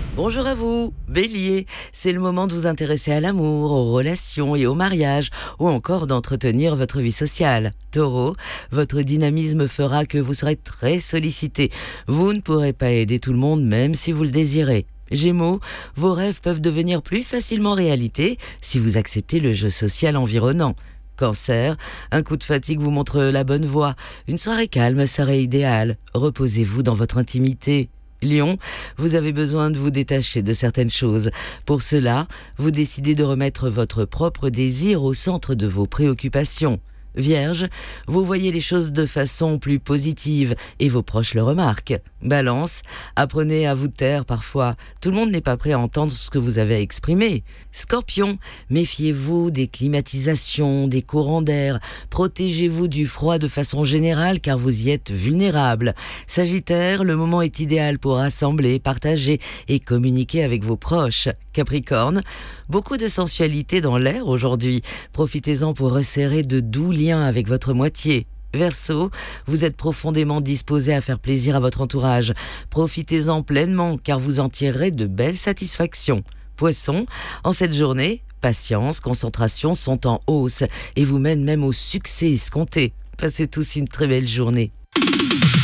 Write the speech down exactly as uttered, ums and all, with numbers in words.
Bonjour à vous, Bélier, c'est le moment de vous intéresser à l'amour, aux relations et au mariage, ou encore d'entretenir votre vie sociale. Taureau, votre dynamisme fera que vous serez très sollicité. Vous ne pourrez pas aider tout le monde même si vous le désirez. Gémeaux, vos rêves peuvent devenir plus facilement réalité si vous acceptez le jeu social environnant. Cancer, un coup de fatigue vous montre la bonne voie. Une soirée calme serait idéale. Reposez-vous dans votre intimité. Lion, vous avez besoin de vous détacher de certaines choses. Pour cela, vous décidez de remettre votre propre désir au centre de vos préoccupations. Vierge, vous voyez les choses de façon plus positive et vos proches le remarquent. Balance, apprenez à vous taire parfois. Tout le monde n'est pas prêt à entendre ce que vous avez à exprimer. Scorpion, méfiez-vous des climatisations, des courants d'air. Protégez-vous du froid de façon générale car vous y êtes vulnérable. Sagittaire, le moment est idéal pour rassembler, partager et communiquer avec vos proches. Capricorne, beaucoup de sensualité dans l'air aujourd'hui. Profitez-en pour resserrer de doux liens avec votre moitié. Verseau, vous êtes profondément disposé à faire plaisir à votre entourage. Profitez-en pleinement car vous en tirerez de belles satisfactions. Poisson, en cette journée, patience, concentration sont en hausse et vous mènent même au succès escompté. Passez tous une très belle journée.